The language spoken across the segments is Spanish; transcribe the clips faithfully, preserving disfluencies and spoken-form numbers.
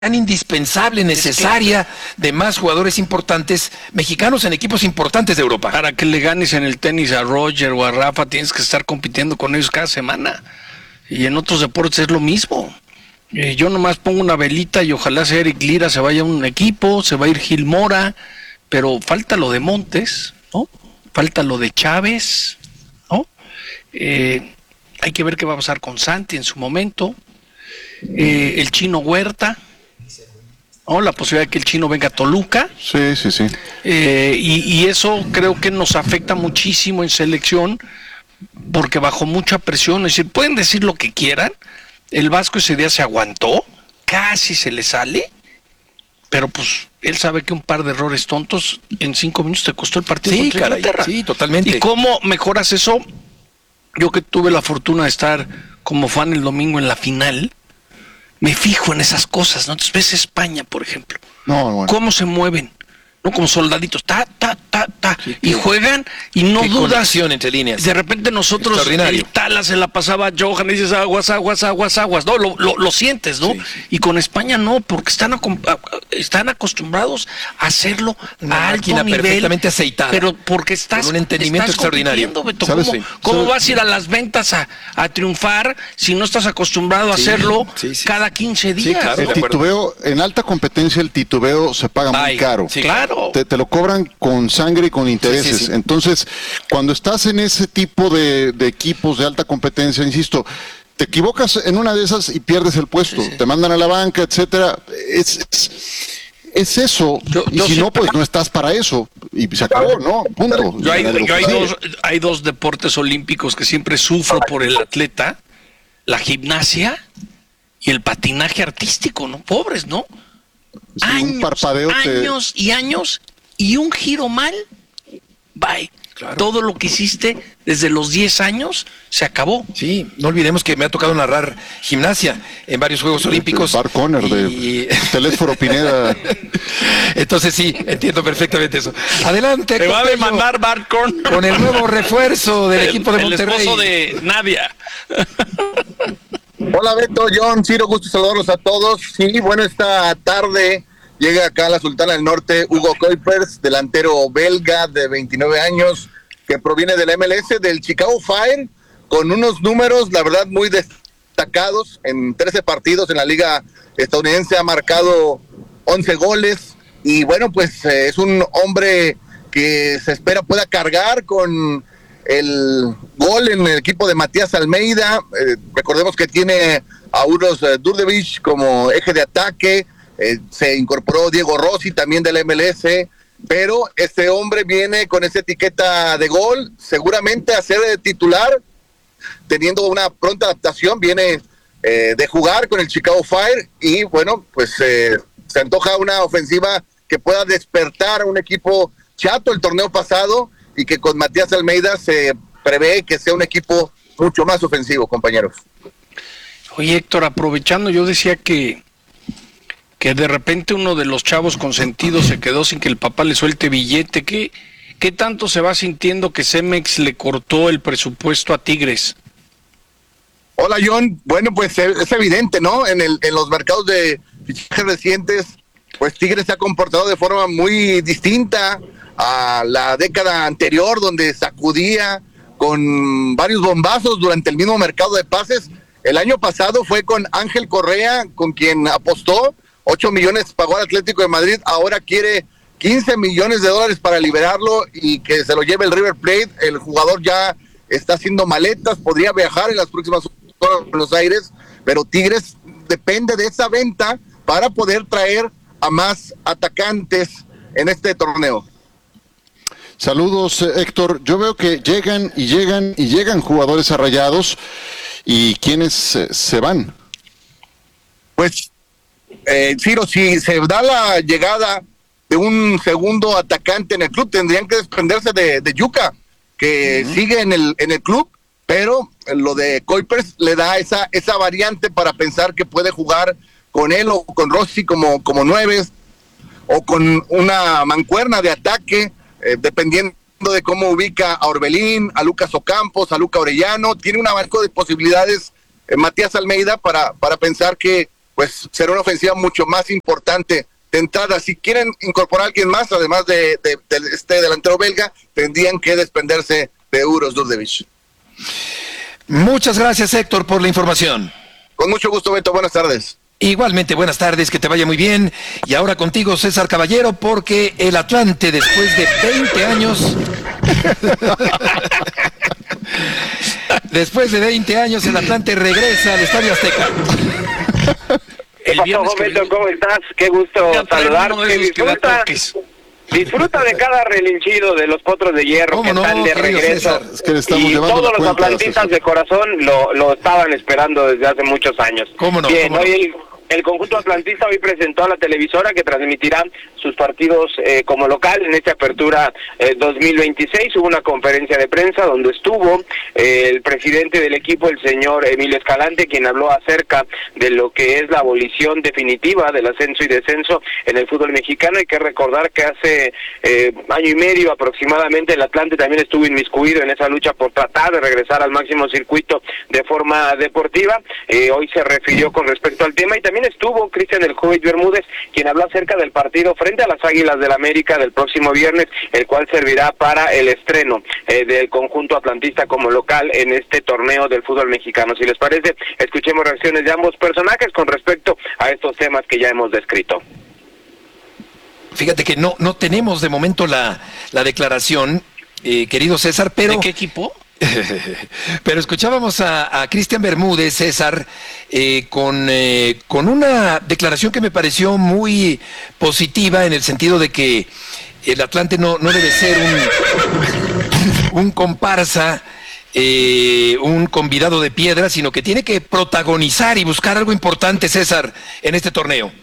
tan indispensable, necesaria, de más jugadores importantes mexicanos en equipos importantes de Europa. Para que le ganes en el tenis a Roger o a Rafa, tienes que estar compitiendo con ellos cada semana. Y en otros deportes es lo mismo. Eh, yo nomás pongo una velita y ojalá sea Eric Lira, se vaya a un equipo, se va a ir Gil Mora, pero falta lo de Montes, ¿no? Falta lo de Chávez, ¿no? Eh, hay que ver qué va a pasar con Santi en su momento. Eh, el Chino Huerta, ¿no? La posibilidad de que el Chino venga a Toluca. Sí, sí, sí. Eh, y, y eso creo que nos afecta muchísimo en selección, porque bajo mucha presión, es decir, pueden decir lo que quieran, el Vasco ese día se aguantó, casi se le sale, pero pues él sabe que un par de errores tontos en cinco minutos te costó el partido Sí, contra caray, Inglaterra. sí, totalmente. ¿Y cómo mejoras eso? Yo que tuve la fortuna de estar como fan el domingo en la final, me fijo en esas cosas, ¿no? Entonces ves España, por ejemplo, No, bueno. cómo se mueven, ¿no? Como soldaditos, ta, ta, ta, ta, Sí, y qué- juegan y no qué dudas. conexión entre líneas. De repente nosotros, Extraordinario. el Tala se la pasaba a Johan y dices aguas, aguas, aguas, aguas, no, lo, lo, lo sientes, ¿no? Sí, sí. Y con España no, porque están, acom- a- a- están acostumbrados a hacerlo Una a alto máquina nivel, perfectamente aceitada, pero porque estás, con un entendimiento estás extraordinario. compitiendo, Beto. ¿Sabes? ¿Cómo, Sí. cómo ¿Sabes? vas a ir a las ventas a, a triunfar si no estás acostumbrado a Sí, hacerlo sí, sí. cada quince días? Sí, claro. El de acuerdo. titubeo, en alta competencia el titubeo se paga muy Ay, caro. sí. Claro. Te, te lo cobran con sangre y con intereses. Sí, sí, sí. Entonces, cuando estás en ese tipo de, de equipos de alta competencia, insisto, te equivocas en una de esas y pierdes el puesto. Sí, sí. Te mandan a la banca, etcétera. Es, es, es eso. Yo- y yo si sí- no, pues no estás para eso. Y se acabó, ¿no? Punto. Yo hay, yo hay Sí. dos, hay dos deportes olímpicos que siempre sufro por el atleta, la gimnasia y el patinaje artístico, ¿no? Pobres, ¿no? Sí, un parpadeo te- años y años y un giro mal, bye. Claro. Todo lo que hiciste desde los diez años se acabó. Sí, no olvidemos que me ha tocado narrar gimnasia en varios Juegos Olímpicos. Bar Conner y- de Telésforo Pineda. Entonces sí, entiendo perfectamente eso. Adelante, Te va a Cotello, demandar Barcon con el nuevo refuerzo del el, equipo de el Monterrey. esposo de Nadia. Hola Beto, John, Ciro, gusto saludarlos a todos. Sí, bueno, esta tarde llega acá a la Sultana del Norte Hugo Kuipers, delantero belga de veintinueve años, que proviene de la M L S, del Chicago Fire, con unos números, la verdad, muy destacados. En trece partidos en la liga estadounidense ha marcado once goles, y bueno, pues eh, es un hombre que se espera pueda cargar con el gol en el equipo de Matías Almeida. Eh, recordemos que tiene a Uros eh, Durdevich como eje de ataque. Eh, se incorporó Diego Rossi también del M L S, pero este hombre viene con esa etiqueta de gol, seguramente a ser eh, titular, teniendo una pronta adaptación. Viene eh, de jugar con el Chicago Fire y bueno, pues eh, se antoja una ofensiva que pueda despertar a un equipo chato el torneo pasado, y que con Matías Almeida se prevé que sea un equipo mucho más ofensivo, compañeros. Oye, Héctor, aprovechando, yo decía que, que de repente uno de los chavos consentidos se quedó sin que el papá le suelte billete. ¿Qué, qué tanto se va sintiendo que Cemex le cortó el presupuesto a Tigres? Hola, John. Bueno, pues eh, es evidente, ¿no? En, el, en los mercados de fichajes recientes, pues Tigres se ha comportado de forma muy distinta a la década anterior, donde sacudía con varios bombazos durante el mismo mercado de pases. El año pasado fue con Ángel Correa, con quien apostó, ocho millones pagó al Atlético de Madrid, ahora quiere quince millones de dólares para liberarlo y que se lo lleve el River Plate. El jugador ya está haciendo maletas, podría viajar en las próximas horas a Buenos Aires, pero Tigres depende de esa venta para poder traer a más atacantes en este torneo. Saludos, eh, Héctor. Yo veo que llegan y llegan y llegan jugadores a Rayados. ¿Y quiénes eh, se van? Pues, eh, Ciro, si se da la llegada de un segundo atacante en el club, tendrían que desprenderse de, de Yuka, que uh-huh. sigue en el en el club, pero lo de Kuipers le da esa esa variante para pensar que puede jugar con él o con Rossi como, como nueves, o con una mancuerna de ataque, eh, dependiendo de cómo ubica a Orbelín, a Lucas Ocampos, a Luca Orellano. Tiene un abanico de posibilidades eh, Matías Almeida para, para pensar que pues será una ofensiva mucho más importante de entrada. Si quieren incorporar a alguien más, además de, de, de este delantero belga, tendrían que desprenderse de Uros Đurđević. Muchas gracias, Héctor, por la información. Con mucho gusto, Beto. Buenas tardes. Igualmente, buenas tardes, que te vaya muy bien. Y ahora contigo, César Caballero, porque el Atlante, después de veinte años... después de veinte años, el Atlante regresa al Estadio Azteca. ¿Qué pasó, Beto? ¿Cómo estás? Qué gusto saludarte. Disfruta, disfruta de cada relinchido de los Potros de Hierro que no, están de regreso. Es que le estamos y llevando todos la los cuenta, atlantistas de corazón lo, lo estaban esperando desde hace muchos años. ¿Cómo no? Bien, ¿Cómo no? hoy el, el conjunto atlantista hoy presentó a la televisora que transmitirá sus partidos eh, como local en esta apertura eh, dos mil veintiséis. Hubo una conferencia de prensa donde estuvo eh, el presidente del equipo, el señor Emilio Escalante, quien habló acerca de lo que es la abolición definitiva del ascenso y descenso en el fútbol mexicano. Hay que recordar que hace eh, año y medio aproximadamente el Atlante también estuvo inmiscuido en esa lucha por tratar de regresar al máximo circuito de forma deportiva. Eh, hoy se refirió con respecto al tema y también estuvo Cristian El Hobbit Bermúdez, quien habló acerca del partido frente a las Águilas del América del próximo viernes, el cual servirá para el estreno eh, del conjunto atlantista como local en este torneo del fútbol mexicano. Si les parece, escuchemos reacciones de ambos personajes con respecto a estos temas que ya hemos descrito. Fíjate que no, no tenemos de momento la, la declaración, eh, querido César, pero... ¿De qué equipo? Pero escuchábamos a, a Cristian Bermúdez, César, eh, con, eh, con una declaración que me pareció muy positiva en el sentido de que el Atlante no, no debe ser un, un comparsa, eh, un convidado de piedra, sino que tiene que protagonizar y buscar algo importante, César, en este torneo.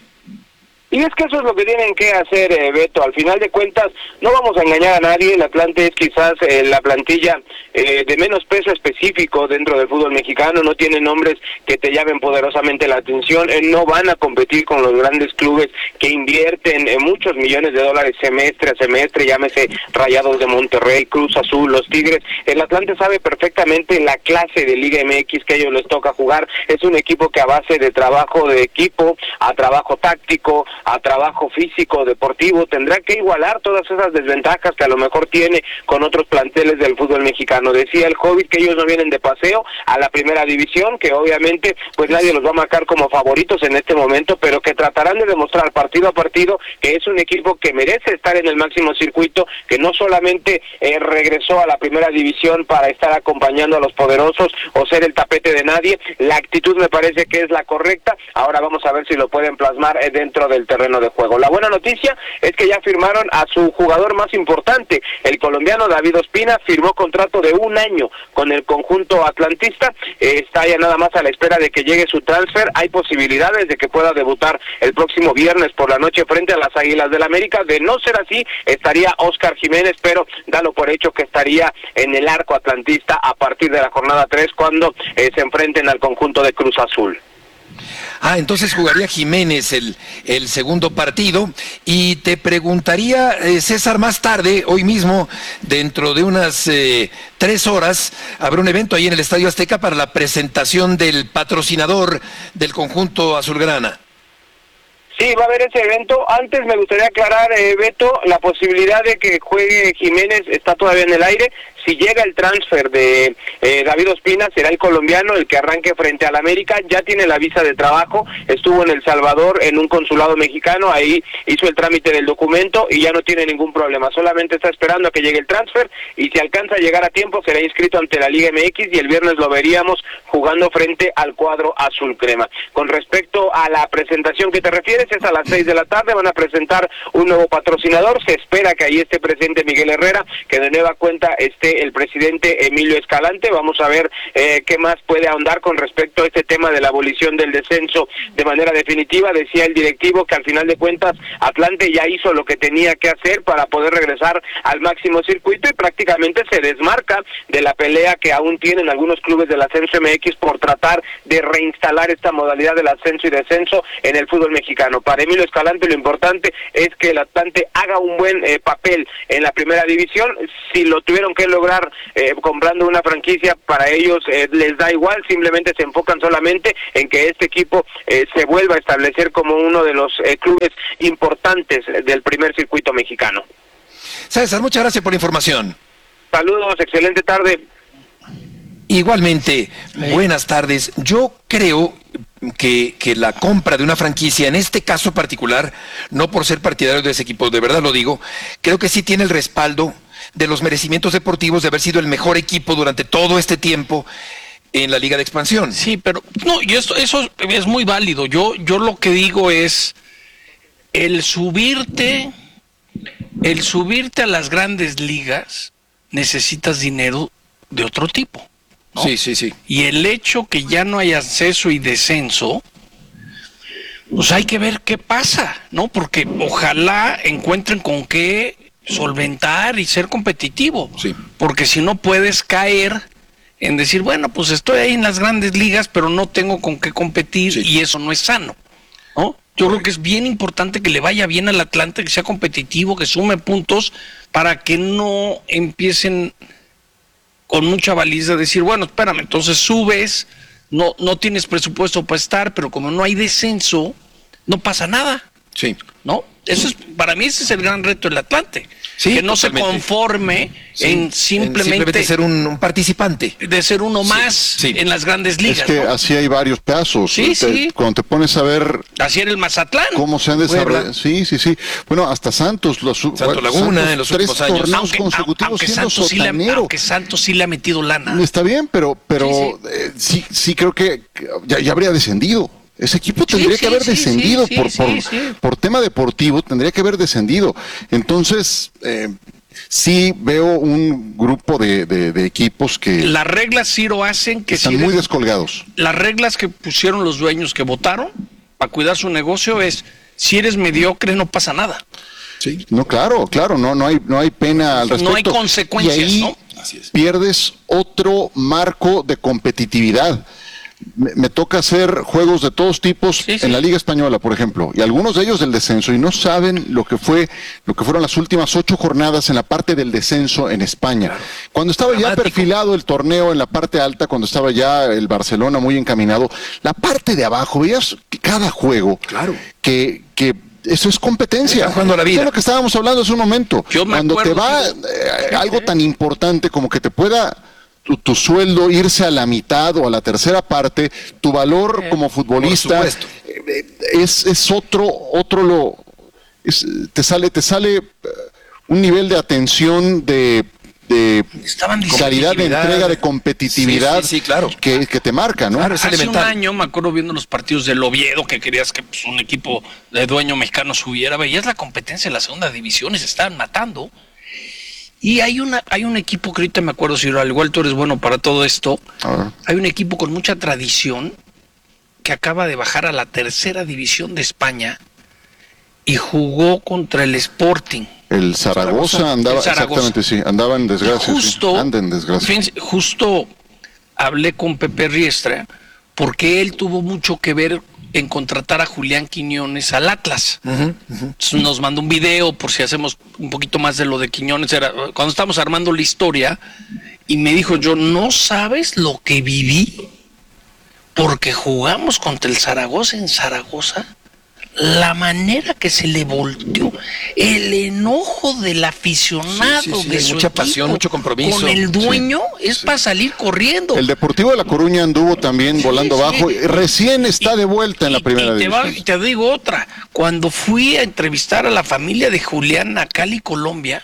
Y es que eso es lo que tienen que hacer, eh, Beto. Al final de cuentas, no vamos a engañar a nadie. El Atlante es quizás eh, la plantilla eh, de menos peso específico dentro del fútbol mexicano. No tiene nombres que te llamen poderosamente la atención. Eh, no van a competir con los grandes clubes que invierten eh, muchos millones de dólares semestre a semestre, llámese Rayados de Monterrey, Cruz Azul, los Tigres. El Atlante sabe perfectamente la clase de Liga M X que a ellos les toca jugar. Es un equipo que a base de trabajo de equipo, a trabajo táctico, a trabajo físico, deportivo, tendrá que igualar todas esas desventajas que a lo mejor tiene con otros planteles del fútbol mexicano. Decía el Hobbit que ellos no vienen de paseo a la primera división, que obviamente pues nadie los va a marcar como favoritos en este momento, pero que tratarán de demostrar partido a partido que es un equipo que merece estar en el máximo circuito, que no solamente eh, regresó a la primera división para estar acompañando a los poderosos o ser el tapete de nadie. La actitud me parece que es la correcta. Ahora vamos a ver si lo pueden plasmar eh, dentro del terreno de juego. La buena noticia es que ya firmaron a su jugador más importante, el colombiano David Ospina. Firmó contrato de un año con el conjunto atlantista, eh, está ya nada más a la espera de que llegue su transfer. Hay posibilidades de que pueda debutar el próximo viernes por la noche frente a las Águilas del América. De no ser así, estaría Oscar Jiménez, pero dalo por hecho que estaría en el arco atlantista a partir de la jornada tres cuando eh, se enfrenten al conjunto de Cruz Azul. Ah, entonces jugaría Jiménez el, el segundo partido. Y te preguntaría, eh, César, más tarde, hoy mismo, dentro de unas eh, tres horas, habrá un evento ahí en el Estadio Azteca para la presentación del patrocinador del conjunto azulgrana. Sí, va a haber ese evento. Antes me gustaría aclarar, eh, Beto, la posibilidad de que juegue Jiménez está todavía en el aire. Si llega el transfer de eh, David Ospina, será el colombiano el que arranque frente al América. Ya tiene la visa de trabajo, estuvo en El Salvador en un consulado mexicano, ahí hizo el trámite del documento y ya no tiene ningún problema. Solamente está esperando a que llegue el transfer y si alcanza a llegar a tiempo será inscrito ante la Liga M X y el viernes lo veríamos jugando frente al cuadro azul crema. Con respecto a la presentación que te refieres, es a las seis de la tarde, van a presentar un nuevo patrocinador. Se espera que ahí esté presente Miguel Herrera, que de nueva cuenta esté el presidente Emilio Escalante. Vamos a ver eh, qué más puede ahondar con respecto a este tema de la abolición del descenso de manera definitiva. Decía el directivo que al final de cuentas Atlante ya hizo lo que tenía que hacer para poder regresar al máximo circuito y prácticamente se desmarca de la pelea que aún tienen algunos clubes del ascenso M X por tratar de reinstalar esta modalidad del ascenso y descenso en el fútbol mexicano. Para Emilio Escalante lo importante es que el Atlante haga un buen eh, papel en la primera división. Si lo tuvieron que lograr lograr eh, comprando una franquicia, para ellos eh, les da igual, simplemente se enfocan solamente en que este equipo eh, se vuelva a establecer como uno de los eh, clubes importantes del primer circuito mexicano. César, muchas gracias por la información. Saludos, excelente tarde. Igualmente, buenas tardes. Yo creo que, que la compra de una franquicia, en este caso particular, no por ser partidario de ese equipo, de verdad lo digo, creo que sí tiene el respaldo de los merecimientos deportivos de haber sido el mejor equipo durante todo este tiempo en la Liga de Expansión. Sí, pero no, y eso, eso es muy válido. Yo, yo lo que digo es el subirte, el subirte a las grandes ligas, necesitas dinero de otro tipo, ¿no? Sí, sí, sí. Y el hecho que ya no hay ascenso y descenso, pues hay que ver qué pasa, ¿no? Porque ojalá encuentren con qué solventar y ser competitivo. Sí. Porque si no puedes caer en decir, bueno, pues estoy ahí en las grandes ligas, pero no tengo con qué competir, sí, y eso no es sano, ¿no? Yo creo que es bien importante que le vaya bien al Atlante, que sea competitivo, que sume puntos, para que no empiecen con mucha baliza a decir, bueno, espérame, entonces subes, no, no tienes presupuesto para estar, pero como no hay descenso, no pasa nada. Sí. ¿No? Eso es, para mí ese es el gran reto del Atlante. Sí, que no totalmente. se conforme Sí, en simplemente, en simplemente ser un, un participante. de ser uno Sí, más sí. en las grandes ligas. Es que ¿no? así hay varios casos. Sí, Te- sí. Cuando te pones a ver Así era el Mazatlán. cómo se han desarrollado. Puebla. Sí, sí, sí. Bueno, hasta Santos. Los, Santos Laguna, en los tres últimos años. torneos Aunque, consecutivos aunque, siendo Santos sí le, sotanero. aunque Santos sí le ha metido lana. Está bien, pero, pero Sí, eh, sí, sí creo que ya, ya habría descendido. Ese equipo Sí, tendría sí, que haber sí, descendido sí, por, sí, por, sí, sí. por tema deportivo, tendría que haber descendido. Entonces, eh, sí veo un grupo de, de, de equipos que Las reglas sí lo hacen que están si muy eres- descolgados. las reglas que pusieron los dueños que votaron para cuidar su negocio es, si eres mediocre no pasa nada. Sí. No, claro, claro, no, no hay, no hay pena al No respecto. hay consecuencias, y ahí ¿no? Así es. pierdes otro marco de competitividad. Me, me toca hacer juegos de todos tipos Sí, sí. en la Liga Española, por ejemplo, y algunos de ellos del descenso, y no saben lo que fue, lo que fueron las últimas ocho jornadas en la parte del descenso en España. Cuando estaba ya Dramático. perfilado el torneo en la parte alta, cuando estaba ya el Barcelona muy encaminado, la parte de abajo, veías cada juego Claro. que, que eso es competencia. Están jugando la vida. Eso es lo que estábamos hablando hace un momento. Yo me Cuando te acuerdo, va sí. eh, algo tan importante como que te pueda tu, tu sueldo irse a la mitad o a la tercera parte, tu valor como futbolista por supuesto. eh, es, es otro, otro lo es, te sale, te sale eh, un nivel de atención, de, de Estaban diciendo calidad de competitividad. entrega, de competitividad Sí, sí, sí, claro. que, que te marca, ¿no? Claro, es Hace elemental. un año me acuerdo viendo los partidos del Oviedo, que querías que pues, un equipo de dueño mexicano subiera, veías la competencia en la segunda división y se estaban matando. Y hay una hay un equipo que ahorita me acuerdo, si al igual tú eres bueno para todo esto, A ver. hay un equipo con mucha tradición que acaba de bajar a la tercera división de España y jugó contra el Sporting. El Zaragoza andaba, El Zaragoza. exactamente, sí, andaba en desgracia. Justo, sí, anda en desgracia. fíjense, justo hablé con Pepe Riestra porque él tuvo mucho que ver en contratar a Julián Quiñones al Atlas. Ujú, ujú. Entonces nos mandó un video por si hacemos un poquito más de lo de Quiñones. Era cuando estábamos armando la historia y me dijo, yo no sabes lo que viví porque jugamos contra el Zaragoza en Zaragoza. La manera que se le volteó, el enojo del aficionado, Sí, sí, sí, de hay su mucha equipo pasión, mucho compromiso. con el dueño, es sí. para salir corriendo. El Deportivo de La Coruña anduvo también volando sí. abajo y recién está Y- de vuelta en la y- primera y te, va- división. y te digo otra, cuando fui a entrevistar a la familia de Julián a Cali, Colombia,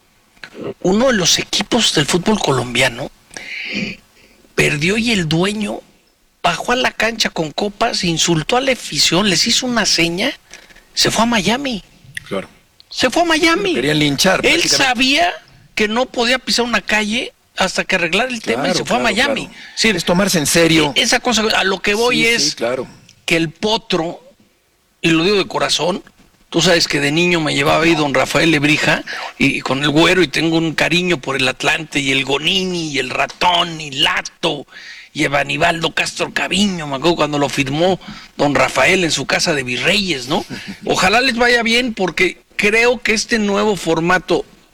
uno de los equipos del fútbol colombiano perdió y el dueño bajó a la cancha con copas, insultó a la afición, les hizo una seña, se fue a Miami, Claro. se fue a Miami. Querían linchar. Él prácticamente. sabía que no podía pisar una calle hasta que arreglara el tema y Claro, se fue claro, a Miami. claro. Sí, Es tomarse en serio. esa cosa, a lo que voy Sí, es sí, claro. que el potro, y lo digo de corazón, tú sabes que de niño me llevaba ahí don Rafael Lebrija y, y con el güero y tengo un cariño por el Atlante y el Gonini y el Ratón y Lato y Evanibaldo Castro Caviño, me acuerdo cuando lo firmó don Rafael en su casa de Virreyes, ¿no? Ojalá les vaya bien porque creo que este nuevo formato, lo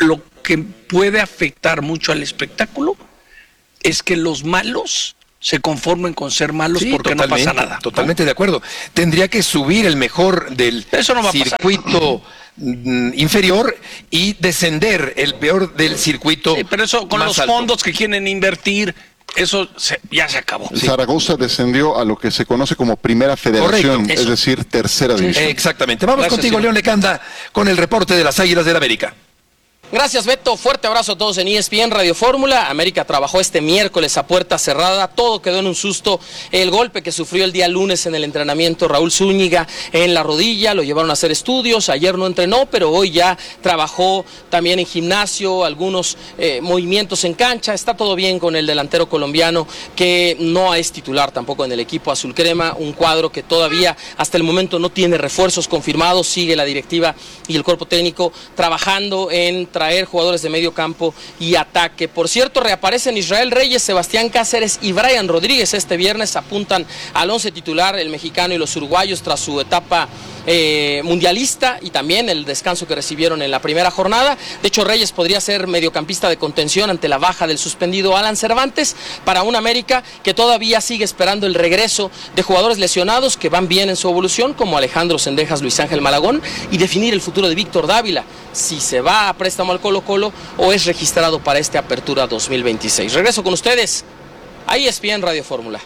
que puede afectar mucho al espectáculo es que los malos se conformen con ser malos sí, porque no pasa nada. Totalmente ¿no? de acuerdo. Tendría que subir el mejor del Eso no va circuito inferior y descender el peor del circuito. Sí, pero eso con los alto. fondos que quieren invertir, eso se, ya se acabó. Sí. Zaragoza descendió a lo que se conoce como Primera Federación, es decir, tercera división. Sí, exactamente. Vamos Gracias, contigo, señor. León Lecanda, con el reporte de las Águilas del América. Gracias, Beto. Fuerte abrazo a todos en E S P N Radio Fórmula. América trabajó este miércoles a puerta cerrada. Todo quedó en un susto. El golpe que sufrió el día lunes en el entrenamiento Raúl Zúñiga en la rodilla, lo llevaron a hacer estudios. Ayer no entrenó, pero hoy ya trabajó también en gimnasio, algunos eh, movimientos en cancha. Está todo bien con el delantero colombiano, que no es titular tampoco en el equipo azul crema. Un cuadro que todavía hasta el momento no tiene refuerzos confirmados. Sigue la directiva y el cuerpo técnico trabajando en traer jugadores de medio campo y ataque. Por cierto, reaparecen Israel Reyes, Sebastián Cáceres y Brian Rodríguez este viernes, apuntan al once titular, el mexicano y los uruguayos tras su etapa eh, mundialista y también el descanso que recibieron en la primera jornada. De hecho, Reyes podría ser mediocampista de contención ante la baja del suspendido Alan Cervantes para un América que todavía sigue esperando el regreso de jugadores lesionados que van bien en su evolución, como Alejandro Cendejas, Luis Ángel Malagón, y definir el futuro de Víctor Dávila, si se va a préstamo al Colo Colo o es registrado para esta apertura dos mil veintiséis. Regreso con ustedes a E S P N Radio Fórmula.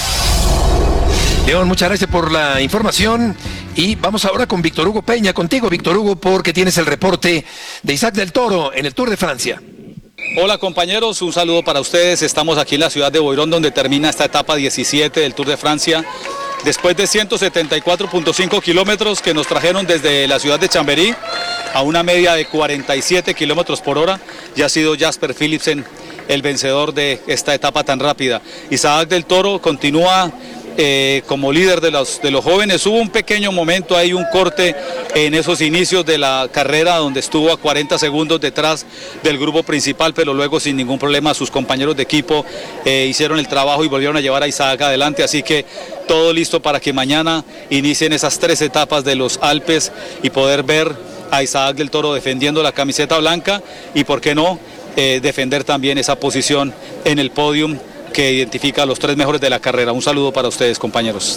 León, muchas gracias por la información y vamos ahora con Víctor Hugo Peña, contigo Víctor Hugo, porque tienes el reporte de Isaac del Toro en el Tour de Francia. Hola compañeros, un saludo para ustedes. Estamos aquí en la ciudad de Boirón, donde termina esta etapa diecisiete del Tour de Francia. Después de ciento setenta y cuatro punto cinco kilómetros que nos trajeron desde la ciudad de Chambéry a una media de cuarenta y siete kilómetros por hora, ya ha sido Jasper Philipsen el vencedor de esta etapa tan rápida. Isaac del Toro continúa Eh, como líder de los, de los jóvenes. Hubo un pequeño momento, hay un corte en esos inicios de la carrera donde estuvo a cuarenta segundos detrás del grupo principal, pero luego sin ningún problema sus compañeros de equipo eh, hicieron el trabajo y volvieron a llevar a Isaac adelante, así que todo listo para que mañana inicien esas tres etapas de los Alpes y poder ver a Isaac del Toro defendiendo la camiseta blanca y por qué no eh, defender también esa posición en el podium que identifica a los tres mejores de la carrera. Un saludo para ustedes, compañeros.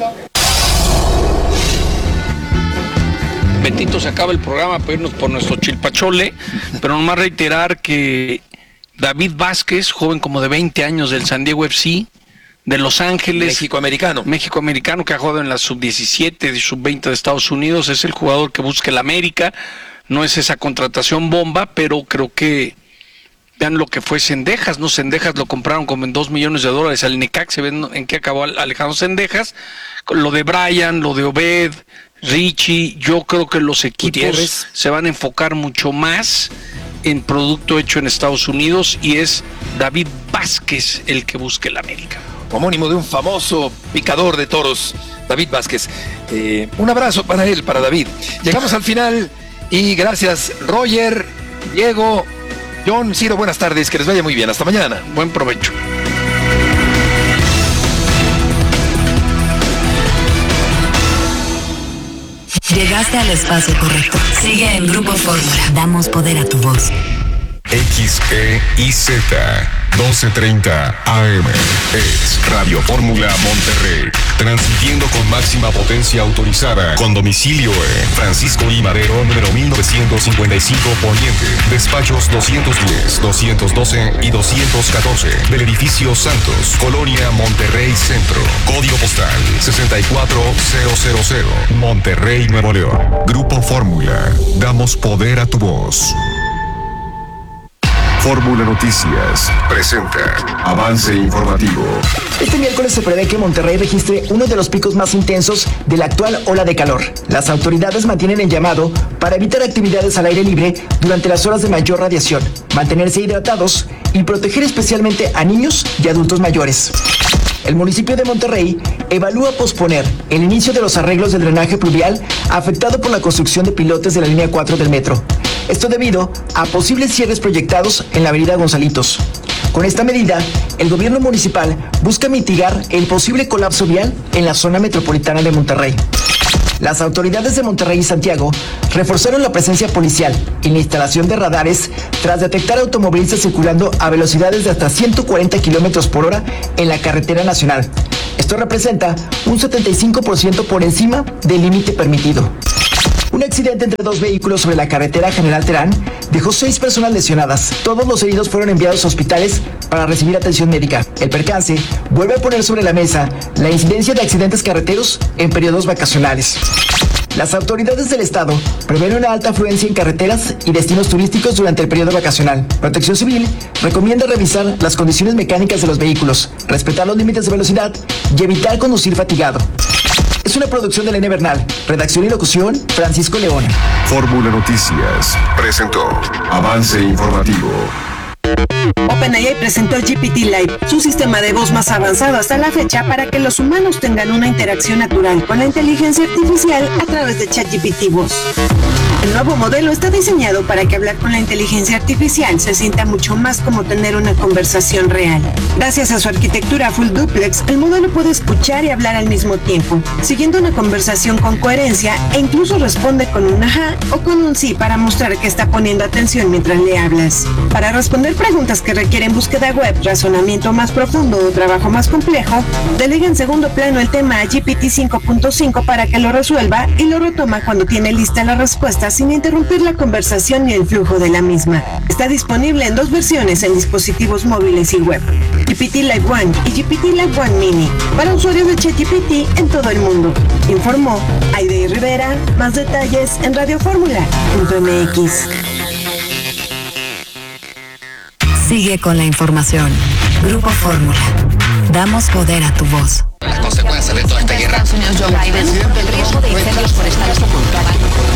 Betito, se acaba el programa para irnos por nuestro chilpachole, pero nomás reiterar que David Vázquez, joven como de veinte años del San Diego F C, de Los Ángeles. México-americano. México-americano que ha jugado en la sub diecisiete y sub veinte de Estados Unidos, es el jugador que busca el América. No es esa contratación bomba, pero creo que vean lo que fue Cendejas, ¿no? Cendejas lo compraron como en dos millones de dólares al Necaxa, ven en qué acabó Alejandro Cendejas. Lo de Brian, lo de Obed, Richie, yo creo que los equipos Gutiérrez se van a enfocar mucho más en producto hecho en Estados Unidos y es David Vázquez el que busque el América. Homónimo de un famoso picador de toros, David Vázquez. Eh, un abrazo para él, para David. Llegamos al final y gracias Roger, Diego, John, Ciro, buenas tardes, que les vaya muy bien, hasta mañana. Buen provecho. Llegaste al espacio correcto. Sigue en Grupo Fórmula. Damos poder a tu voz. X E I Z doce treinta A M es Radio Fórmula Monterrey, transmitiendo con máxima potencia autorizada, con domicilio en Francisco I. Madero, número mil novecientos cincuenta y cinco Poniente, despachos doscientos diez, doscientos doce y doscientos catorce, del edificio Santos, Colonia Monterrey Centro, código postal sesenta y cuatro mil, Monterrey, Nuevo León. Grupo Fórmula, damos poder a tu voz. Fórmula Noticias presenta avance informativo. Este miércoles se prevé que Monterrey registre uno de los picos más intensos de la actual ola de calor. Las autoridades mantienen el llamado para evitar actividades al aire libre durante las horas de mayor radiación, mantenerse hidratados y proteger especialmente a niños y adultos mayores. El municipio de Monterrey evalúa posponer el inicio de los arreglos del drenaje pluvial afectado por la construcción de pilotes de la línea cuatro del metro. Esto debido a posibles cierres proyectados en la avenida Gonzalitos. Con esta medida, el gobierno municipal busca mitigar el posible colapso vial en la zona metropolitana de Monterrey. Las autoridades de Monterrey y Santiago reforzaron la presencia policial y la instalación de radares tras detectar automovilistas circulando a velocidades de hasta ciento cuarenta kilómetros por hora en la carretera nacional. Esto representa un setenta y cinco por ciento por encima del límite permitido. Un accidente entre dos vehículos sobre la carretera General Terán dejó seis personas lesionadas. Todos los heridos fueron enviados a hospitales para recibir atención médica. El percance vuelve a poner sobre la mesa la incidencia de accidentes carreteros en periodos vacacionales. Las autoridades del estado prevén una alta afluencia en carreteras y destinos turísticos durante el periodo vacacional. Protección Civil recomienda revisar las condiciones mecánicas de los vehículos, respetar los límites de velocidad y evitar conducir fatigado. Es una producción de Elena Bernal. Redacción y locución, Francisco León. Fórmula Noticias presentó Avance Informativo. OpenAI presentó G P T Live, su sistema de voz más avanzado hasta la fecha para que los humanos tengan una interacción natural con la inteligencia artificial a través de ChatGPT Voz. El nuevo modelo está diseñado para que hablar con la inteligencia artificial se sienta mucho más como tener una conversación real. Gracias a su arquitectura full duplex, el modelo puede escuchar y hablar al mismo tiempo, siguiendo una conversación con coherencia e incluso responde con un ajá o con un sí para mostrar que está poniendo atención mientras le hablas. Para responder preguntas que requieren búsqueda web, razonamiento más profundo o trabajo más complejo, delega en segundo plano el tema a G P T cinco punto cinco para que lo resuelva y lo retoma cuando tiene lista la respuesta sin interrumpir la conversación ni el flujo de la misma. Está disponible en dos versiones en dispositivos móviles y web, G P T Live One y G P T Live One Mini, para usuarios de ChatGPT en todo el mundo. Informó Aide Rivera. Más detalles en radio fórmula punto m x. Sigue con la información. Grupo Fórmula. Damos poder a tu voz. Las consecuencias de toda esta guerra. Estados Unidos, Joe Biden, el riesgo de incendios forestales ocultaba.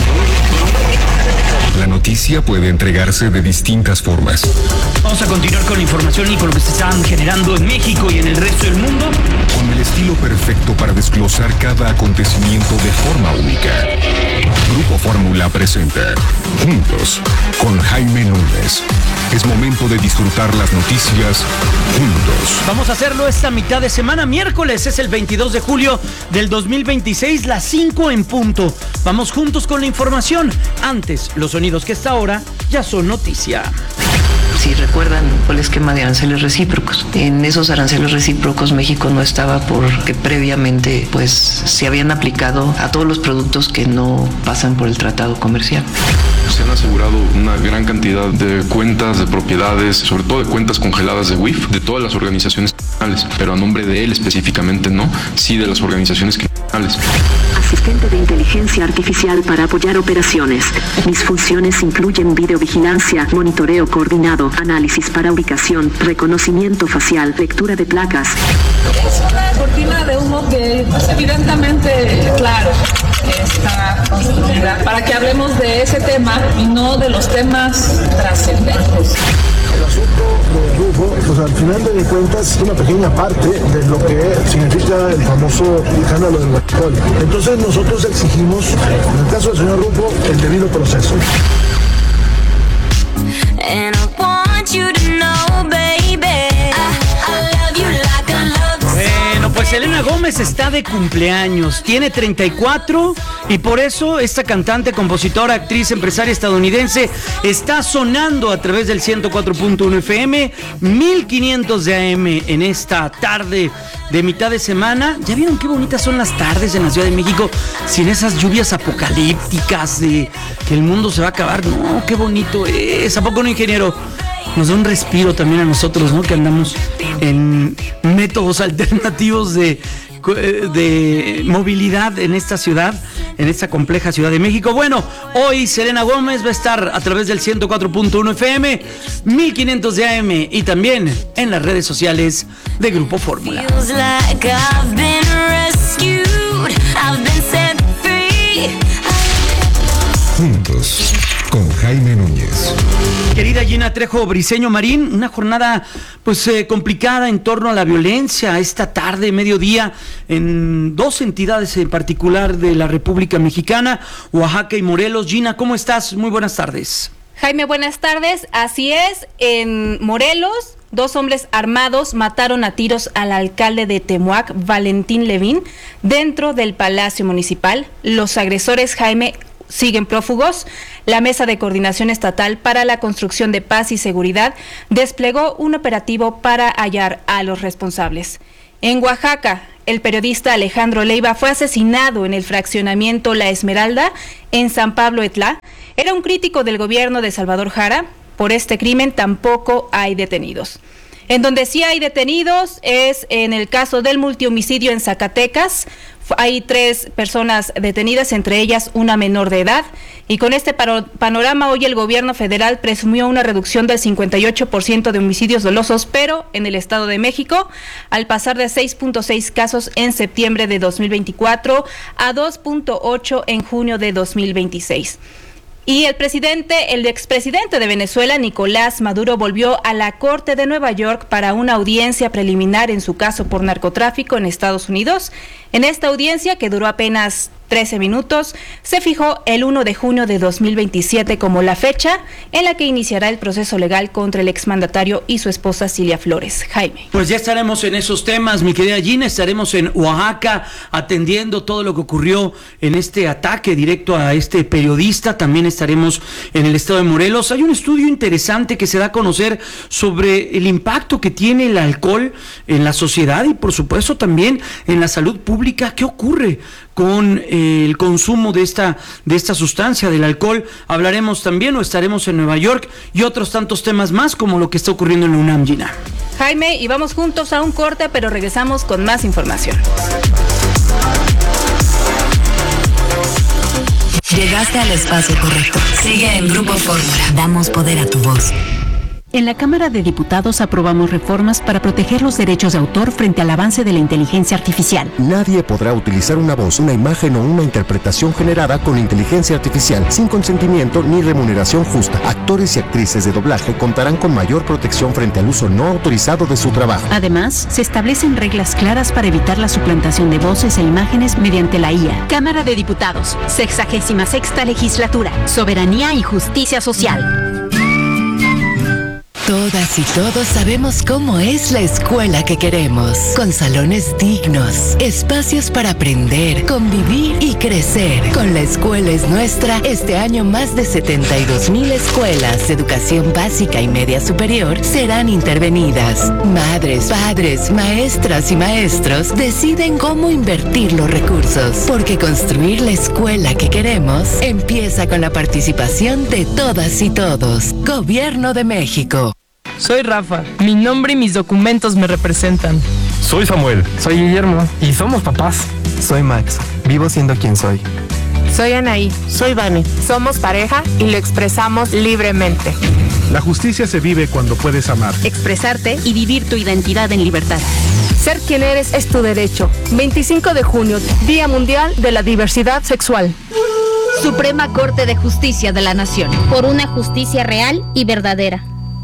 La noticia puede entregarse de distintas formas. Vamos a continuar con la información y con lo que se están generando en México y en el resto del mundo. Con el estilo perfecto para desglosar cada acontecimiento de forma única. Grupo Fórmula presenta Juntos con Jaime Núñez. Es momento de disfrutar las noticias juntos. Vamos a hacerlo esta mitad de semana. Miércoles es el veintidós de julio del dos mil veintiséis, las cinco en punto. Vamos juntos con la información. Antes, los sonidos que hasta ahora ya son noticia. Si recuerdan el esquema de aranceles recíprocos, en esos aranceles recíprocos México no estaba porque previamente pues se habían aplicado a todos los productos que no pasan por el tratado comercial. Se han asegurado una gran cantidad de cuentas, de propiedades, sobre todo de cuentas congeladas de W I F, de todas las organizaciones criminales, pero a nombre de él específicamente no, sí de las organizaciones criminales. Asistente de inteligencia artificial para apoyar operaciones. Mis funciones incluyen videovigilancia, monitoreo coordinado, análisis para ubicación, reconocimiento facial, lectura de placas. Es una cortina de humo que evidentemente, claro, está construida para que hablemos de ese tema y no de los temas trascendentes. El asunto del Rufo, pues al final de cuentas es una pequeña parte de lo que significa el famoso escándalo del alcohol. Entonces nosotros exigimos, en el caso del señor Rufo, el debido proceso. And I want you to know, baby, I, I love you like I love the Bueno, pues Selena Gómez está de cumpleaños, tiene treinta y cuatro y por eso esta cantante, compositora, actriz, empresaria estadounidense está sonando a través del ciento cuatro punto uno F M, mil quinientos de A M en esta tarde de mitad de semana. ¿Ya vieron qué bonitas son las tardes en la Ciudad de México sin esas lluvias apocalípticas de que el mundo se va a acabar? No, qué bonito es. ¿A poco no, ingeniero? Nos da un respiro también a nosotros, ¿no? Que andamos en métodos alternativos de, de movilidad en esta ciudad, en esta compleja Ciudad de México. Bueno, hoy Selena Gómez va a estar a través del ciento cuatro punto uno F M, mil quinientos de A M y también en las redes sociales de Grupo Fórmula. Juntos con Jaime Núñez. Querida Gina Trejo Briceño Marín, una jornada pues eh, complicada en torno a la violencia esta tarde, mediodía, en dos entidades en particular de la República Mexicana, Oaxaca y Morelos. Gina, ¿cómo estás? Muy buenas tardes. Jaime, buenas tardes. Así es, en Morelos dos hombres armados mataron a tiros al alcalde de Temuac, Valentín Levín, dentro del Palacio Municipal. Los agresores, Jaime, siguen prófugos. La Mesa de Coordinación Estatal para la Construcción de Paz y Seguridad desplegó un operativo para hallar a los responsables. En Oaxaca, el periodista Alejandro Leiva fue asesinado en el fraccionamiento La Esmeralda, en San Pablo Etlá. Era un crítico del gobierno de Salvador Jara. Por este crimen tampoco hay detenidos. En donde sí hay detenidos es en el caso del multihomicidio en Zacatecas. Hay tres personas detenidas, entre ellas una menor de edad. Y con este panorama, hoy el gobierno federal presumió una reducción del cincuenta y ocho por ciento de homicidios dolosos, pero en el Estado de México, al pasar de seis punto seis casos en septiembre de dos mil veinticuatro a dos punto ocho en junio de dos mil veintiséis. Y el presidente, el expresidente de Venezuela, Nicolás Maduro, volvió a la Corte de Nueva York para una audiencia preliminar en su caso por narcotráfico en Estados Unidos. En esta audiencia, que duró apenas trece minutos, se fijó el primero de junio de dos mil veintisiete como la fecha en la que iniciará el proceso legal contra el exmandatario y su esposa Cilia Flores. Jaime. Pues ya estaremos en esos temas, mi querida Gina, estaremos en Oaxaca atendiendo todo lo que ocurrió en este ataque directo a este periodista. También estaremos en el estado de Morelos. Hay un estudio interesante que se da a conocer sobre el impacto que tiene el alcohol en la sociedad y por supuesto también en la salud pública. ¿Qué ocurre con eh, el consumo de esta, de esta sustancia, del alcohol? Hablaremos también o estaremos en Nueva York y otros tantos temas más como lo que está ocurriendo en la UNAM, Gina. Jaime, y vamos juntos a un corte, pero regresamos con más información. Llegaste al espacio correcto. Sigue en Grupo Fórmula. Damos poder a tu voz. En la Cámara de Diputados aprobamos reformas para proteger los derechos de autor frente al avance de la inteligencia artificial. Nadie podrá utilizar una voz, una imagen o una interpretación generada con inteligencia artificial sin consentimiento ni remuneración justa. Actores y actrices de doblaje contarán con mayor protección frente al uso no autorizado de su trabajo. Además, se establecen reglas claras para evitar la suplantación de voces e imágenes mediante la I A. Cámara de Diputados, sexagésima sexta legislatura, soberanía y justicia social. Todas y todos sabemos cómo es la escuela que queremos, con salones dignos, espacios para aprender, convivir y crecer. Con La Escuela es Nuestra, este año más de setenta y dos mil escuelas de educación básica y media superior serán intervenidas. Madres, padres, maestras y maestros deciden cómo invertir los recursos, porque construir la escuela que queremos empieza con la participación de todas y todos. Gobierno de México. Soy Rafa, mi nombre y mis documentos me representan. Soy Samuel. Soy Guillermo. Y somos papás. Soy Max, vivo siendo quien soy. Soy Anaí. Soy Vane. Somos pareja y lo expresamos libremente. La justicia se vive cuando puedes amar, expresarte y vivir tu identidad en libertad. Ser quien eres es tu derecho. veinticinco de junio, Día Mundial de la Diversidad Sexual. Suprema Corte de Justicia de la Nación. Por una justicia real y verdadera.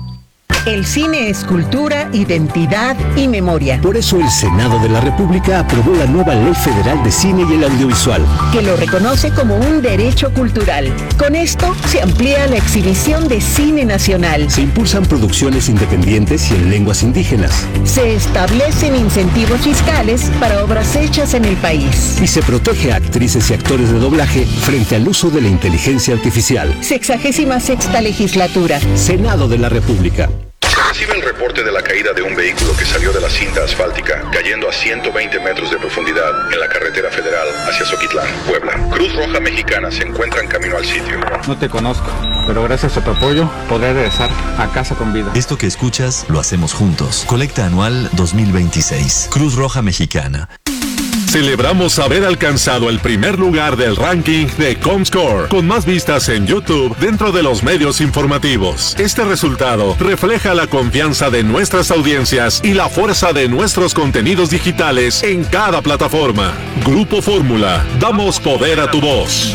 El cine es cultura, identidad y memoria. Por eso el Senado de la República aprobó la nueva Ley Federal de Cine y el Audiovisual, que lo reconoce como un derecho cultural. Con esto se amplía la exhibición de cine nacional. Se impulsan producciones independientes y en lenguas indígenas. Se establecen incentivos fiscales para obras hechas en el país. Y se protege a actrices y actores de doblaje frente al uso de la inteligencia artificial. Sexagésima sexta legislatura. Senado de la República. Recibe el reporte de la caída de un vehículo que salió de la cinta asfáltica, cayendo a ciento veinte metros de profundidad en la carretera federal hacia Zoquitlán, Puebla. Cruz Roja Mexicana se encuentra en camino al sitio. No te conozco, pero gracias a tu apoyo podré regresar a casa con vida. Esto que escuchas lo hacemos juntos. Colecta anual dos mil veintiséis. Cruz Roja Mexicana. Celebramos haber alcanzado el primer lugar del ranking de Comscore, con más vistas en YouTube dentro de los medios informativos. Este resultado refleja la confianza de nuestras audiencias y la fuerza de nuestros contenidos digitales en cada plataforma. Grupo Fórmula, damos poder a tu voz.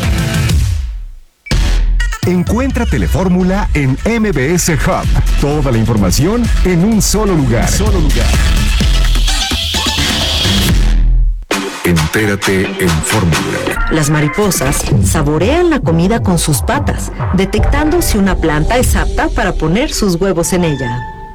Encuentra Telefórmula en M B S Hub. Toda la información en un solo lugar. Solo lugar. Entérate en Fórmula. Las mariposas saborean la comida con sus patas, detectando si una planta es apta para poner sus huevos en ella.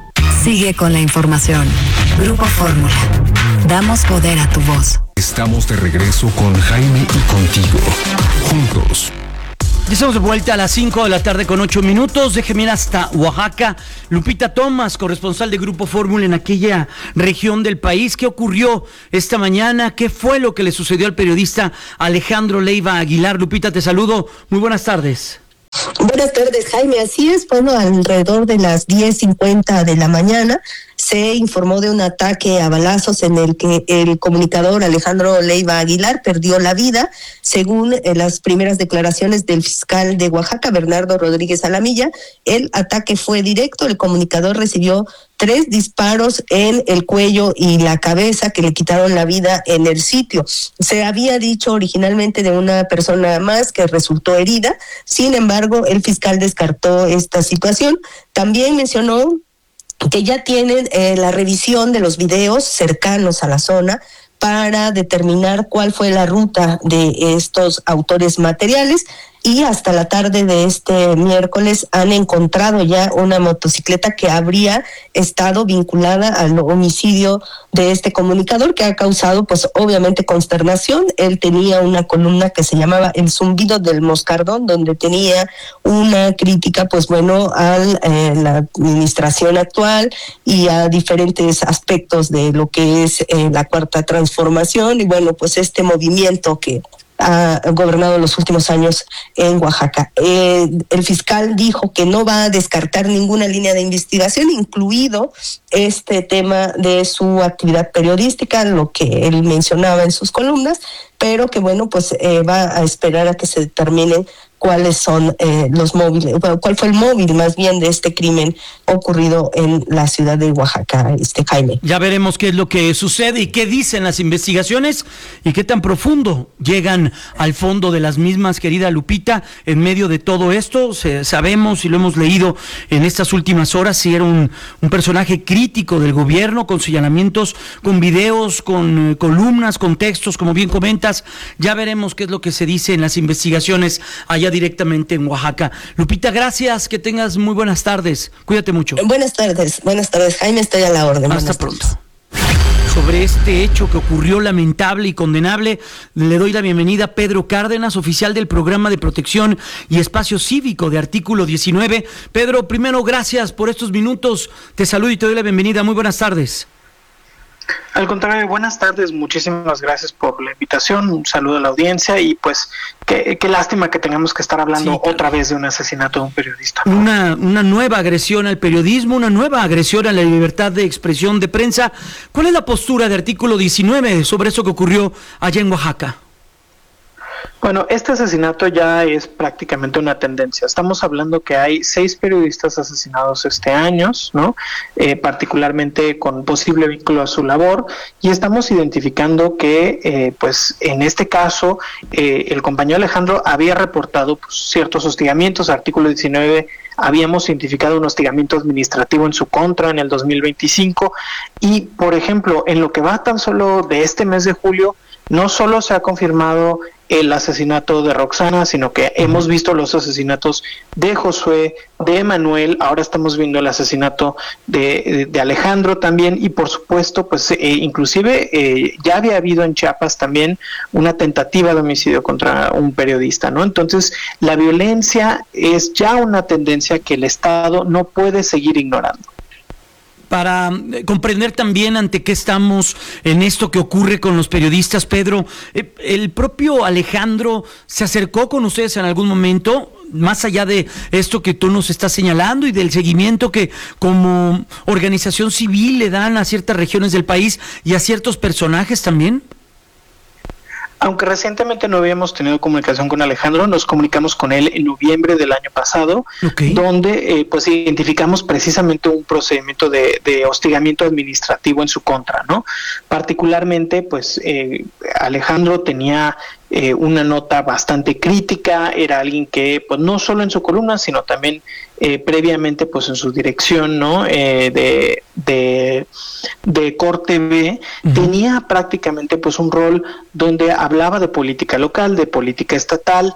Sigue con la información. Grupo Fórmula. Damos poder a tu voz. Estamos de regreso con Jaime y contigo. Juntos. Ya estamos de vuelta a las cinco de la tarde con ocho minutos. Déjeme ir hasta Oaxaca. Lupita Thomas, corresponsal de Grupo Fórmula en aquella región del país. ¿Qué ocurrió esta mañana? ¿Qué fue lo que le sucedió al periodista Alejandro Leiva Aguilar? Lupita, te saludo. Muy buenas tardes. Buenas tardes, Jaime. Así es, bueno, alrededor de las diez cincuenta de la mañana se informó de un ataque a balazos en el que el comunicador Alejandro Leiva Aguilar perdió la vida, según eh, las primeras declaraciones del fiscal de Oaxaca, Bernardo Rodríguez Alamilla. El ataque fue directo, el comunicador recibió tres disparos en el cuello y la cabeza que le quitaron la vida en el sitio. Se había dicho originalmente de una persona más que resultó herida, sin embargo, el fiscal descartó esta situación. También mencionó que ya tienen eh, la revisión de los videos cercanos a la zona para determinar cuál fue la ruta de estos autores materiales, y hasta la tarde de este miércoles han encontrado ya una motocicleta que habría estado vinculada al homicidio de este comunicador, que ha causado pues obviamente consternación. Él tenía una columna que se llamaba El Zumbido del Moscardón, donde tenía una crítica pues bueno a eh, la administración actual y a diferentes aspectos de lo que es eh, la Cuarta Transformación, y bueno pues este movimiento que ha gobernado los últimos años en Oaxaca. Eh, el fiscal dijo que no va a descartar ninguna línea de investigación, incluido este tema de su actividad periodística, lo que él mencionaba en sus columnas, pero que bueno, pues eh, va a esperar a que se determinen cuáles son eh, los móviles, bueno, cuál fue el móvil más bien de este crimen ocurrido en la ciudad de Oaxaca, este Jaime. Ya veremos qué es lo que sucede y qué dicen las investigaciones y qué tan profundo llegan al fondo de las mismas, querida Lupita. En medio de todo esto, se, sabemos y lo hemos leído en estas últimas horas, si era un, un personaje crítico del gobierno, con señalamientos, con videos, con eh, columnas, con textos, como bien comentas. Ya veremos qué es lo que se dice en las investigaciones allá directamente en Oaxaca. Lupita, gracias, que tengas muy buenas tardes. Cuídate mucho. Buenas tardes, buenas tardes, Jaime, estoy a la orden. Hasta pronto. Sobre este hecho que ocurrió lamentable y condenable, le doy la bienvenida a Pedro Cárdenas, oficial del Programa de Protección y Espacio Cívico de Artículo diecinueve. Pedro, primero, gracias por estos minutos. Te saludo y te doy la bienvenida. Muy buenas tardes. Al contrario, buenas tardes, muchísimas gracias por la invitación, un saludo a la audiencia y pues qué, qué lástima que tengamos que estar hablando sí, claro. otra vez de un asesinato de un periodista, ¿no? Una, una nueva agresión al periodismo, una nueva agresión a la libertad de expresión de prensa. ¿Cuál es la postura de Artículo diecinueve sobre eso que ocurrió allá en Oaxaca? Bueno, este asesinato ya es prácticamente una tendencia. Estamos hablando que hay seis periodistas asesinados este año, ¿no? Eh, particularmente con posible vínculo a su labor, y estamos identificando que, eh, pues, en este caso, eh, el compañero Alejandro había reportado pues, ciertos hostigamientos. Artículo diecinueve habíamos identificado un hostigamiento administrativo en su contra en el dos mil veinticinco, y, por ejemplo, en lo que va tan solo de este mes de julio, no solo se ha confirmado el asesinato de Roxana, sino que hemos visto los asesinatos de Josué, de Emanuel, ahora estamos viendo el asesinato de, de, de Alejandro también, y por supuesto, pues eh, inclusive eh, ya había habido en Chiapas también una tentativa de homicidio contra un periodista, ¿no? Entonces, la violencia es ya una tendencia que el Estado no puede seguir ignorando. Para comprender también ante qué estamos en esto que ocurre con los periodistas, Pedro, el propio Alejandro se acercó con ustedes en algún momento, más allá de esto que tú nos estás señalando y del seguimiento que como organización civil le dan a ciertas regiones del país y a ciertos personajes también. Aunque recientemente no habíamos tenido comunicación con Alejandro, nos comunicamos con él en noviembre del año pasado, okay. donde eh, pues identificamos precisamente un procedimiento de, de hostigamiento administrativo en su contra, ¿no? Particularmente, pues eh, Alejandro tenía eh, una nota bastante crítica, era alguien que, pues no solo en su columna, sino también eh, previamente, pues en su dirección, ¿no? Eh, de, de, de Corte B, uh-huh. tenía prácticamente, pues un rol donde hablaba de política local, de política estatal,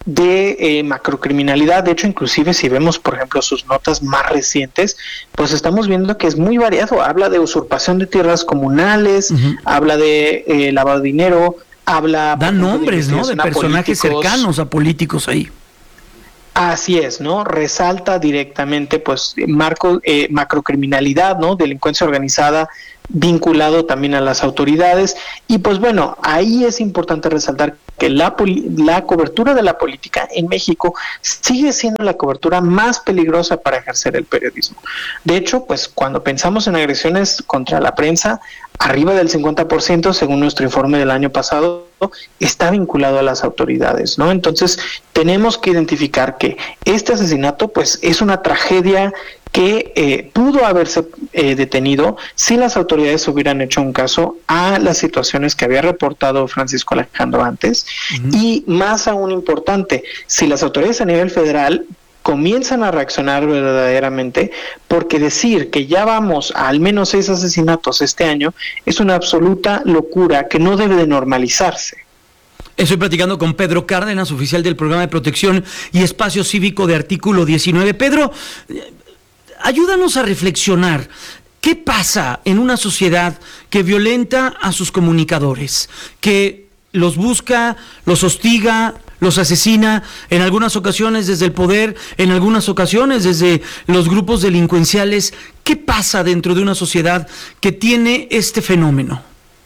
de eh, macrocriminalidad. De hecho, inclusive si vemos, por ejemplo, sus notas más recientes, pues estamos viendo que es muy variado. Habla de usurpación de tierras comunales, uh-huh. habla de eh, lavado de dinero, habla... Da nombres, ¿no? De personajes cercanos a políticos ahí. Así es, ¿no? Resalta directamente, pues, marco, eh, macrocriminalidad, ¿no? Delincuencia organizada, vinculado también a las autoridades. Y pues bueno, ahí es importante resaltar que la, la cobertura de la política en México sigue siendo la cobertura más peligrosa para ejercer el periodismo. De hecho, pues cuando pensamos en agresiones contra la prensa, arriba del cincuenta por ciento, según nuestro informe del año pasado, está vinculado a las autoridades, ¿no? Entonces, tenemos que identificar que este asesinato, pues, es una tragedia que eh, pudo haberse eh, detenido si las autoridades hubieran hecho un caso a las situaciones que había reportado Francisco Alejandro antes, uh-huh. y más aún importante, si las autoridades a nivel federal comienzan a reaccionar verdaderamente, porque decir que ya vamos a al menos seis asesinatos este año es una absoluta locura que no debe de normalizarse. Estoy platicando con Pedro Cárdenas, oficial del Programa de Protección y Espacio Cívico de Artículo diecinueve. Pedro, ayúdanos a reflexionar. ¿Qué pasa en una sociedad que violenta a sus comunicadores, que los busca, los hostiga, los asesina, en algunas ocasiones desde el poder, en algunas ocasiones desde los grupos delincuenciales? ¿Qué pasa dentro de una sociedad que tiene este fenómeno?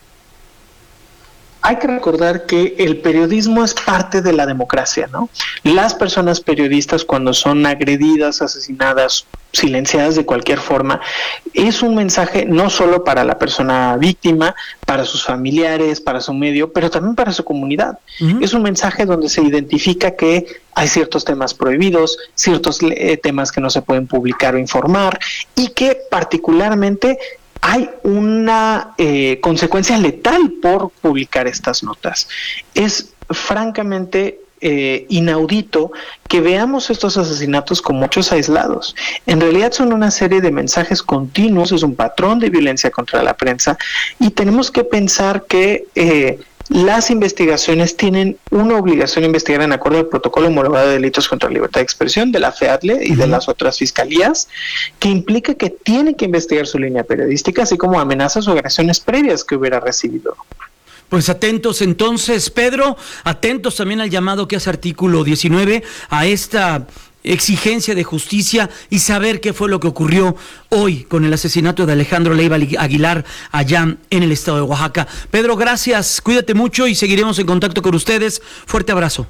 Hay que recordar que el periodismo es parte de la democracia, ¿no? Las personas periodistas, cuando son agredidas, asesinadas, silenciadas de cualquier forma, es un mensaje no solo para la persona víctima, para sus familiares, para su medio, pero también para su comunidad. Uh-huh. Es un mensaje donde se identifica que hay ciertos temas prohibidos, ciertos eh, temas que no se pueden publicar o informar, y que particularmente hay una eh, consecuencia letal por publicar estas notas. Es francamente eh, inaudito que veamos estos asesinatos como hechos aislados. En realidad son una serie de mensajes continuos, es un patrón de violencia contra la prensa, y tenemos que pensar que eh, las investigaciones tienen una obligación de investigar en acuerdo al protocolo homologado de delitos contra la libertad de expresión de la FEADLE y de las otras fiscalías, que implica que tiene que investigar su línea periodística, así como amenazas o agresiones previas que hubiera recibido. Pues atentos entonces, Pedro, atentos también al llamado que hace Artículo diecinueve, a esta exigencia de justicia y saber qué fue lo que ocurrió hoy con el asesinato de Alejandro Leiva Aguilar allá en el estado de Oaxaca. Pedro, gracias, cuídate mucho y seguiremos en contacto con ustedes. Fuerte abrazo.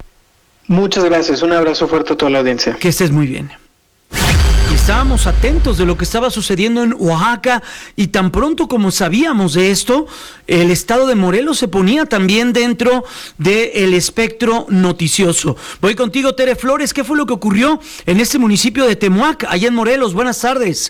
Muchas gracias, un abrazo fuerte a toda la audiencia. Que estés muy bien. Estábamos atentos de lo que estaba sucediendo en Oaxaca y tan pronto como sabíamos de esto, el estado de Morelos se ponía también dentro del espectro noticioso. Voy contigo, Tere Flores. ¿Qué fue lo que ocurrió en este municipio de Temuac, allá en Morelos? Buenas tardes.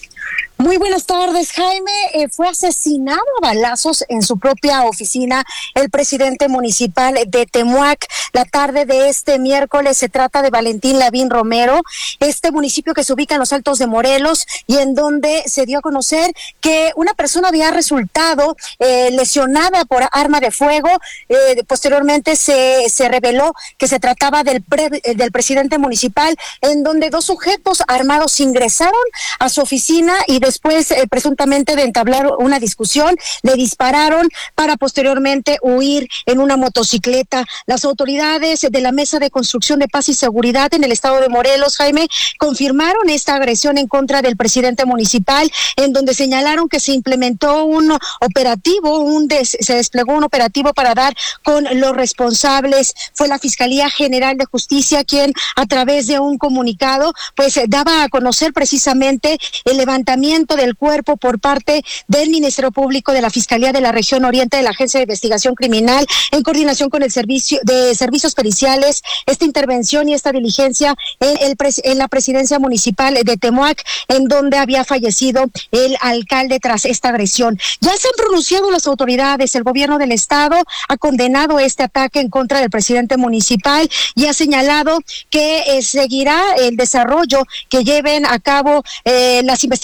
Muy buenas tardes, Jaime. Eh, fue asesinado a balazos en su propia oficina el presidente municipal de Temuac la tarde de este miércoles. Se trata de Valentín Lavín Romero, este municipio que se ubica en los Altos de Morelos y en donde se dio a conocer que una persona había resultado eh, lesionada por arma de fuego. Eh, posteriormente se, se reveló que se trataba del, pre, del presidente municipal, en donde dos sujetos armados ingresaron a su oficina y de Después, eh, presuntamente de entablar una discusión, le dispararon para posteriormente huir en una motocicleta. Las autoridades de la Mesa de Construcción de Paz y Seguridad en el estado de Morelos, Jaime, confirmaron esta agresión en contra del presidente municipal, en donde señalaron que se implementó un operativo, un des- se desplegó un operativo para dar con los responsables. Fue la Fiscalía General de Justicia quien, a través de un comunicado, pues daba a conocer precisamente el levantamiento del cuerpo por parte del Ministerio Público, de la Fiscalía de la Región Oriente, de la Agencia de Investigación Criminal, en coordinación con el Servicio de Servicios Periciales. Esta intervención y esta diligencia en, el pres, en la presidencia municipal de Temuac, en donde había fallecido el alcalde tras esta agresión. Ya se han pronunciado las autoridades. El gobierno del estado ha condenado este ataque en contra del presidente municipal y ha señalado que eh, seguirá el desarrollo que lleven a cabo eh, las investigaciones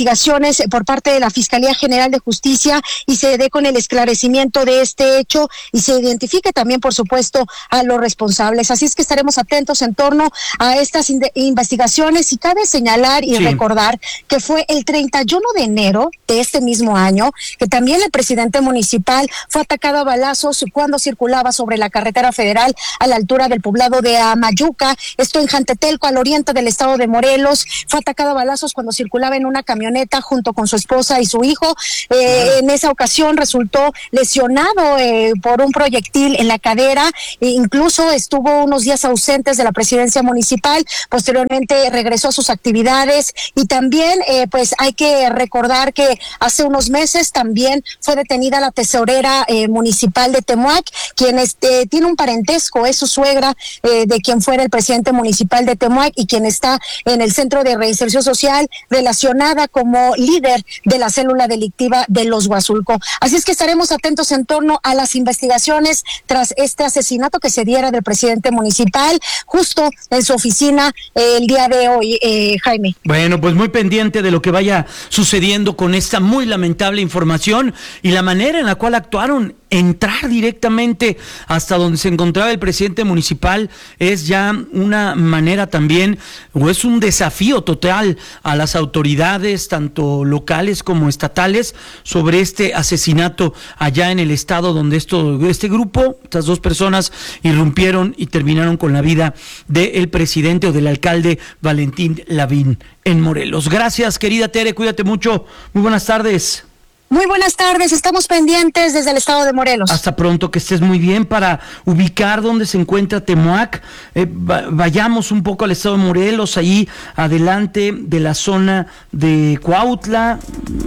investigaciones por parte de la Fiscalía General de Justicia y se dé con el esclarecimiento de este hecho y se identifique también, por supuesto, a los responsables. Así es que estaremos atentos en torno a estas in- investigaciones y cabe señalar y sí. recordar que fue el treinta y uno de enero de este mismo año que también el presidente municipal fue atacado a balazos cuando circulaba sobre la carretera federal a la altura del poblado de Amayuca, esto en Jantetelco, al oriente del estado de Morelos. Fue atacado a balazos cuando circulaba en una camioneta junto con su esposa y su hijo. Eh, en esa ocasión resultó lesionado eh, por un proyectil en la cadera, e incluso estuvo unos días ausentes de la presidencia municipal, posteriormente regresó a sus actividades y también eh, pues hay que recordar que hace unos meses también fue detenida la tesorera eh, municipal de Temuac, quien este, tiene un parentesco, es su suegra eh, de quien fuera el presidente municipal de Temuac y quien está en el Centro de Reinserción Social relacionada como líder de la célula delictiva de Los Huazulco. Así es que estaremos atentos en torno a las investigaciones tras este asesinato que se diera del presidente municipal justo en su oficina eh, el día de hoy, eh, Jaime. Bueno, pues muy pendiente de lo que vaya sucediendo con esta muy lamentable información y la manera en la cual actuaron. Entrar directamente hasta donde se encontraba el presidente municipal es ya una manera también, o es un desafío total a las autoridades, tanto locales como estatales, sobre este asesinato allá en el estado donde esto, este grupo, estas dos personas irrumpieron y terminaron con la vida del presidente o del alcalde Valentín Lavín en Morelos. Gracias, querida Tere, cuídate mucho. Muy buenas tardes. Muy buenas tardes, estamos pendientes desde el estado de Morelos. Hasta pronto, que estés muy bien. Para ubicar dónde se encuentra Temuac, eh, va, vayamos un poco al estado de Morelos, ahí adelante de la zona de Cuautla,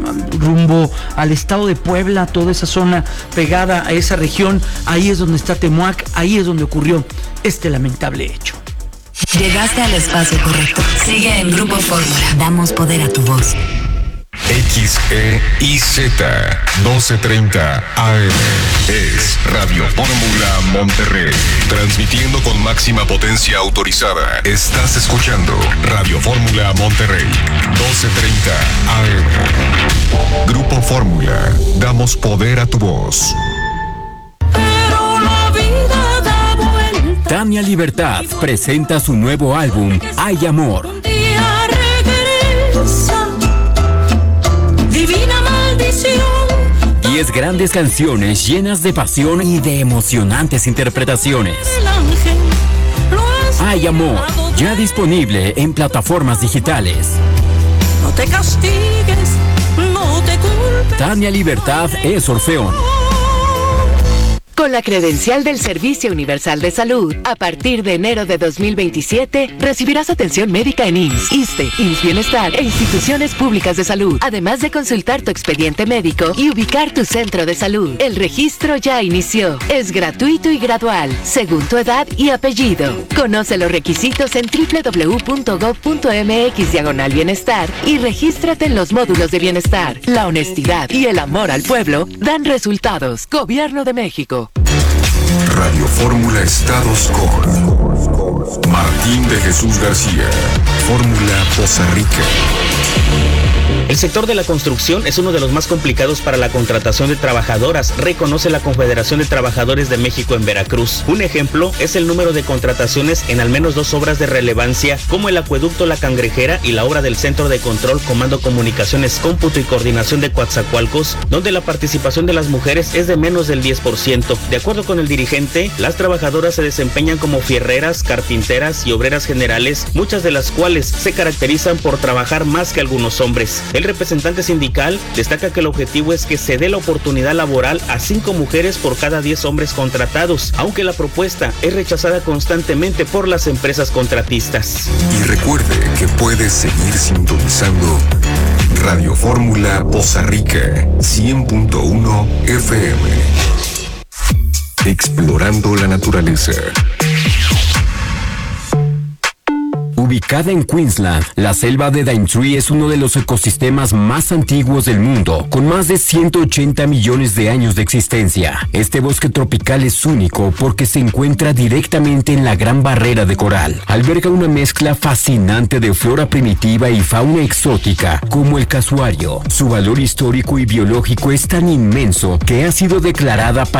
rumbo al estado de Puebla, toda esa zona pegada a esa región, ahí es donde está Temuac, ahí es donde ocurrió este lamentable hecho. Llegaste al espacio correcto. Sigue en Grupo Fórmula. Damos poder a tu voz. X E I Z doce treinta A M es Radio Fórmula Monterrey, transmitiendo con máxima potencia autorizada. Estás escuchando Radio Fórmula Monterrey, doce treinta A M. Grupo Fórmula, damos poder a tu voz. Pero la vida da vuelta. Tania Libertad presenta su nuevo álbum, Hay Amor. Un día regresa. Divina maldición. Diez grandes canciones llenas de pasión y de emocionantes interpretaciones. Hay Amor, ya disponible en plataformas digitales. No te castigues, no te culpes. Tania Libertad es Orfeón. Con la credencial del Servicio Universal de Salud, a partir de enero de dos mil veintisiete, recibirás atención médica en I M S S, ISSSTE, I M S S Bienestar e instituciones públicas de salud, además de consultar tu expediente médico y ubicar tu centro de salud. El registro ya inició. Es gratuito y gradual, según tu edad y apellido. Conoce los requisitos en doble u doble u doble u punto gob punto eme equis diagonal bienestar y regístrate en los módulos de bienestar. La honestidad y el amor al pueblo dan resultados. Gobierno de México. Radio Fórmula Estados con Martín de Jesús García. Fórmula Poza Rica. El sector de la construcción es uno de los más complicados para la contratación de trabajadoras, reconoce la Confederación de Trabajadores de México en Veracruz. Un ejemplo es el número de contrataciones en al menos dos obras de relevancia, como el acueducto La Cangrejera y la obra del Centro de Control, Comando, Comunicaciones, Cómputo y Coordinación de Coatzacoalcos, donde la participación de las mujeres es de menos del diez por ciento. De acuerdo con el dirigente, las trabajadoras se desempeñan como fierreras, carpinteras y obreras generales, muchas de las cuales se caracterizan por trabajar más que algunos hombres. El representante sindical destaca que el objetivo es que se dé la oportunidad laboral a cinco mujeres por cada diez hombres contratados, aunque la propuesta es rechazada constantemente por las empresas contratistas. Y recuerde que puedes seguir sintonizando Radio Fórmula Poza Rica cien punto uno F M. Explorando la naturaleza. Ubicada en Queensland, la selva de Daintree es uno de los ecosistemas más antiguos del mundo, con más de ciento ochenta millones de años de existencia. Este bosque tropical es único porque se encuentra directamente en la Gran Barrera de Coral. Alberga una mezcla fascinante de flora primitiva y fauna exótica, como el casuario. Su valor histórico y biológico es tan inmenso que ha sido declarada